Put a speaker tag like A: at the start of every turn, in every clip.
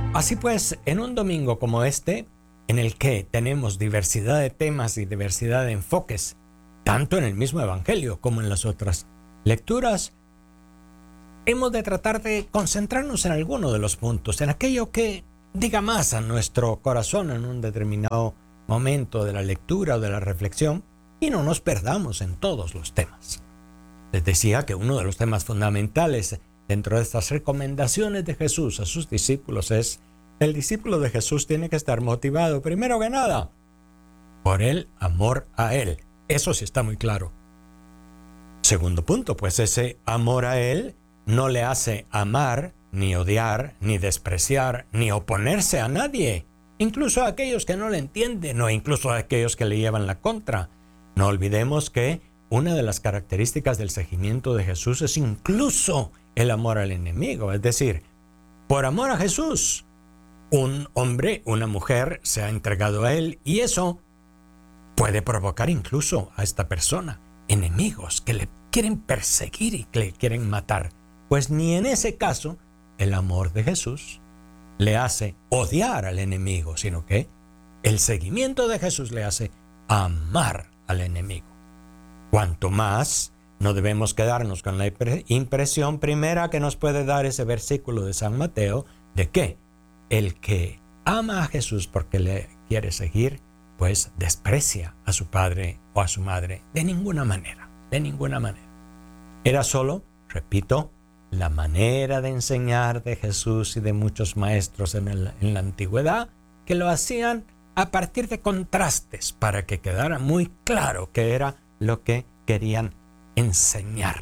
A: Así pues, en un domingo como este, en el que tenemos diversidad de temas y diversidad de enfoques, tanto en el mismo Evangelio como en las otras lecturas, hemos de tratar de concentrarnos en alguno de los puntos, en aquello que diga más a nuestro corazón en un determinado momento de la lectura o de la reflexión, y no nos perdamos en todos los temas. Les decía que uno de los temas fundamentales dentro de estas recomendaciones de Jesús a sus discípulos es: el discípulo de Jesús tiene que estar motivado, primero que nada, por el amor a Él. Eso sí está muy claro. Segundo punto, pues ese amor a Él no le hace amar, ni odiar, ni despreciar, ni oponerse a nadie, incluso a aquellos que no le entienden o incluso a aquellos que le llevan la contra. No olvidemos que una de las características del seguimiento de Jesús es incluso el amor al enemigo. Es decir, por amor a Jesús, un hombre, una mujer se ha entregado a Él, y eso puede provocar incluso a esta persona enemigos que le quieren perseguir y que le quieren matar. Pues ni en ese caso el amor de Jesús le hace odiar al enemigo, sino que el seguimiento de Jesús le hace amar al enemigo. Cuanto más no debemos quedarnos con la impresión primera que nos puede dar ese versículo de San Mateo, de que el que ama a Jesús porque le quiere seguir, pues desprecia a su padre o a su madre. De ninguna manera, de ninguna manera. Era solo, repito, la manera de enseñar de Jesús y de muchos maestros en la antigüedad, que lo hacían a partir de contrastes para que quedara muy claro qué era lo que querían enseñar.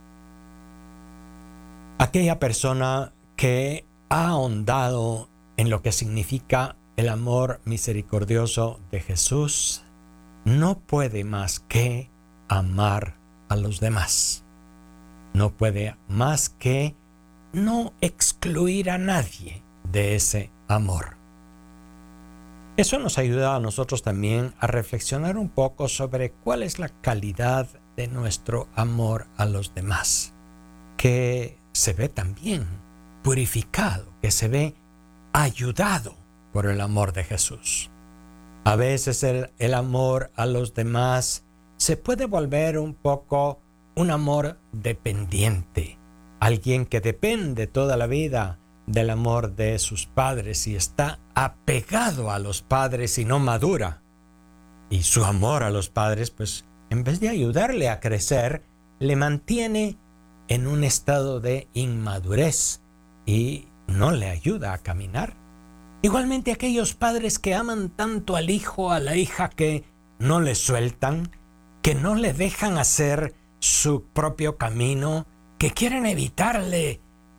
A: Aquella persona que ha ahondado en lo que significa el amor misericordioso de Jesús no puede más que amar a los demás. No puede más que no excluir a nadie de ese amor. Eso nos ayuda a nosotros también a reflexionar un poco sobre cuál es la calidad de nuestro amor a los demás, que se ve también purificado, que se ve ayudado por el amor de Jesús. A veces el amor a los demás se puede volver un poco un amor dependiente, alguien que depende toda la vida del amor de sus padres y está apegado a los padres y no madura. Y su amor a los padres, pues en vez de ayudarle a crecer, le mantiene en un estado de inmadurez y no le ayuda a caminar. Igualmente aquellos padres que aman tanto al hijo, a la hija, que no le sueltan, que no le dejan hacer su propio camino, que quieren evitarle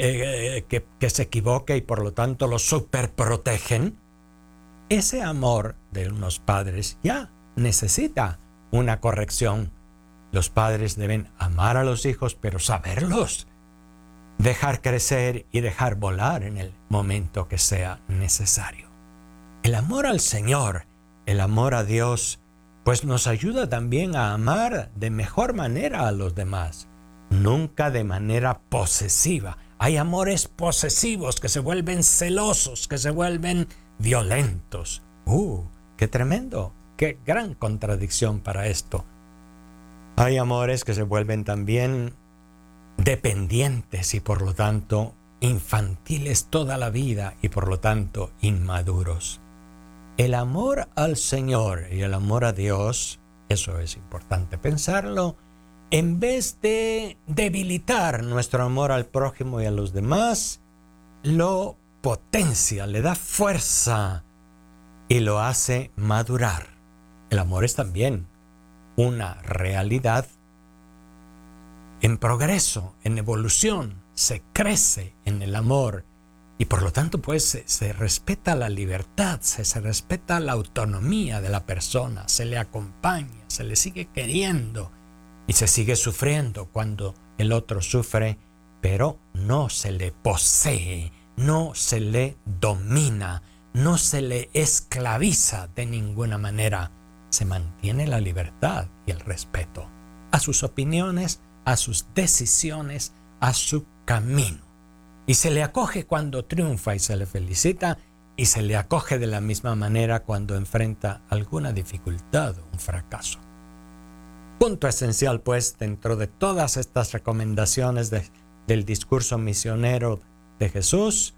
A: que se equivoque y por lo tanto lo superprotegen. Ese amor de unos padres ya necesita una corrección. Los padres deben amar a los hijos, pero saberlos dejar crecer y dejar volar en el momento que sea necesario. El amor al Señor, el amor a Dios, pues nos ayuda también a amar de mejor manera a los demás, nunca de manera posesiva. Hay amores posesivos que se vuelven celosos, que se vuelven violentos. ¡Qué tremendo! ¡Qué gran contradicción para esto! Hay amores que se vuelven también dependientes y por lo tanto infantiles toda la vida y por lo tanto inmaduros. El amor al Señor y el amor a Dios, eso es importante pensarlo, en vez de debilitar nuestro amor al prójimo y a los demás, lo potencia, le da fuerza y lo hace madurar. El amor es también una realidad en progreso, en evolución. Se crece en el amor y por lo tanto pues se respeta la libertad, se respeta la autonomía de la persona, se le acompaña, se le sigue queriendo y se sigue sufriendo cuando el otro sufre, pero no se le posee, no se le domina, no se le esclaviza de ninguna manera. Se mantiene la libertad y el respeto a sus opiniones, a sus decisiones, a su camino. Y se le acoge cuando triunfa y se le felicita, y se le acoge de la misma manera cuando enfrenta alguna dificultad o un fracaso. Punto esencial, pues, dentro de todas estas recomendaciones del discurso misionero de Jesús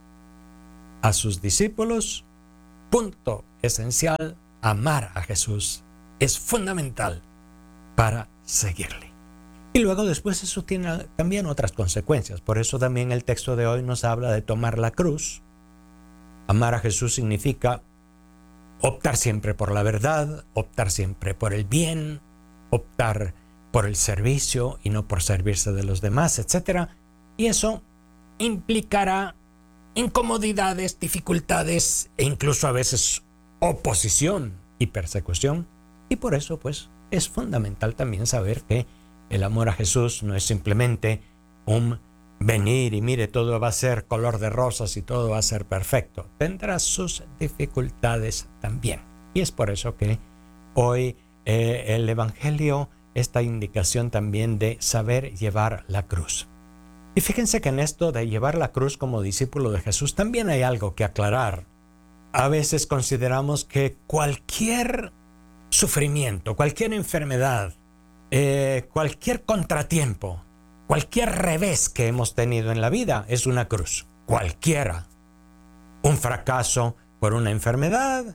A: a sus discípulos, punto esencial, amar a Jesús es fundamental para seguirle. Y luego después eso tiene también otras consecuencias. Por eso también el texto de hoy nos habla de tomar la cruz. Amar a Jesús significa optar siempre por la verdad, optar siempre por el bien, optar por el servicio y no por servirse de los demás, etc. Y eso implicará incomodidades, dificultades e incluso a veces oposición y persecución. Y por eso, pues, es fundamental también saber que el amor a Jesús no es simplemente un venir y mire, todo va a ser color de rosas y todo va a ser perfecto. Tendrá sus dificultades también. Y es por eso que hoy el Evangelio, esta indicación también de saber llevar la cruz. Y fíjense que en esto de llevar la cruz como discípulo de Jesús también hay algo que aclarar. A veces consideramos que cualquier sufrimiento, cualquier enfermedad, cualquier contratiempo, cualquier revés que hemos tenido en la vida es una cruz. Cualquiera. Un fracaso por una enfermedad,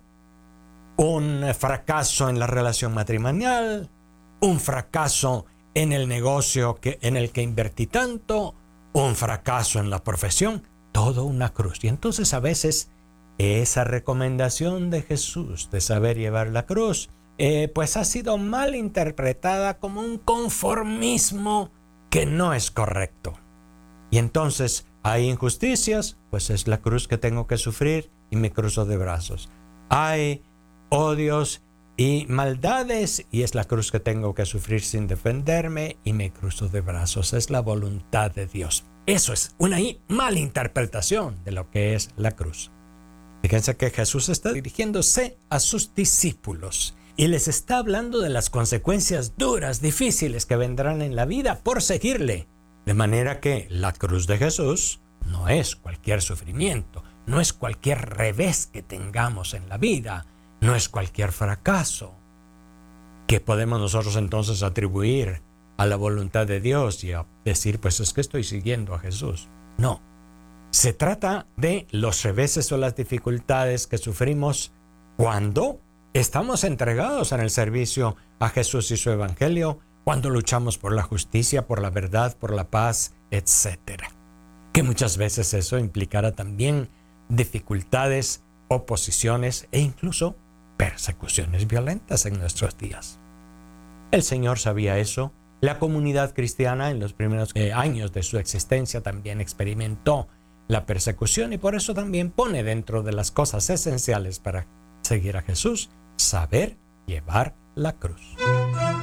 A: un fracaso en la relación matrimonial, un fracaso en el negocio en el que invertí tanto, un fracaso en la profesión, todo una cruz. Y entonces a veces esa recomendación de Jesús de saber llevar la cruz, pues ha sido mal interpretada como un conformismo que no es correcto. Y entonces hay injusticias, pues es la cruz que tengo que sufrir y me cruzo de brazos. Hay odios y maldades y es la cruz que tengo que sufrir sin defenderme y me cruzo de brazos. Es la voluntad de Dios. Eso es una malinterpretación de lo que es la cruz. Fíjense que Jesús está dirigiéndose a sus discípulos y les está hablando de las consecuencias duras, difíciles que vendrán en la vida por seguirle. De manera que la cruz de Jesús no es cualquier sufrimiento, no es cualquier revés que tengamos en la vida, no es cualquier fracaso que podemos nosotros entonces atribuir a la voluntad de Dios y a decir, pues es que estoy siguiendo a Jesús. No. Se trata de los reveses o las dificultades que sufrimos cuando estamos entregados en el servicio a Jesús y su Evangelio, cuando luchamos por la justicia, por la verdad, por la paz, etc. Que muchas veces eso implicará también dificultades, oposiciones e incluso persecuciones violentas en nuestros días. El Señor sabía eso. La comunidad cristiana en los primeros años de su existencia también experimentó la persecución y por eso también pone dentro de las cosas esenciales para seguir a Jesús, saber llevar la cruz.